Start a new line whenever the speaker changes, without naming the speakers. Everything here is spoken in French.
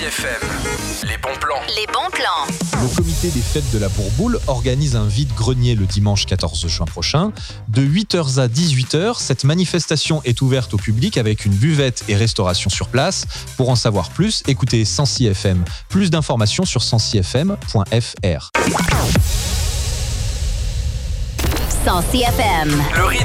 FM, les bons plans.
Les bons plans.
Le comité des fêtes de la Bourboule organise un vide-grenier le dimanche 14 juin prochain. De 8h à 18h, cette manifestation est ouverte au public avec une buvette et restauration sur place. Pour en savoir plus, écoutez Sancy FM. Plus d'informations sur sancyfm.fr.
Sancy FM.
Le rythme